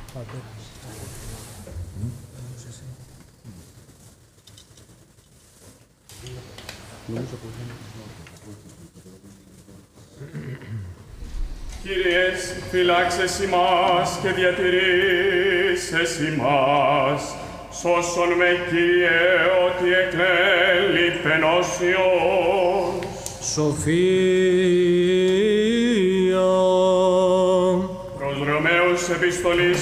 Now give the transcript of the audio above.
Κύριες, φυλάξες ημάς και διατηρήσεις ημάς, σώσον με, Κύριε, ότι εκλέλει πενώσιος. Σοφία. Προς Ρωμαίους επιστολής